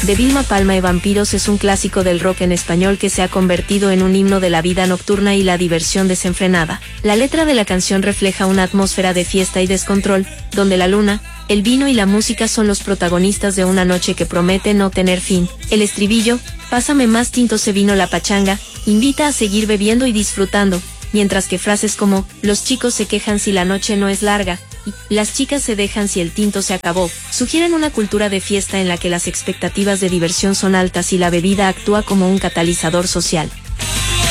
de Vilma Palma y Vampiros es un clásico del rock en español que se ha convertido en un himno de la vida nocturna y la diversión desenfrenada. La letra de la canción refleja una atmósfera de fiesta y descontrol, donde la luna, el vino y la música son los protagonistas de una noche que promete no tener fin. El estribillo, pásame más tinto se vino la pachanga, invita a seguir bebiendo y disfrutando, mientras que frases como, los chicos se quejan si la noche no es larga, y las chicas se dejan si el tinto se acabó, sugieren una cultura de fiesta en la que las expectativas de diversión son altas y la bebida actúa como un catalizador social.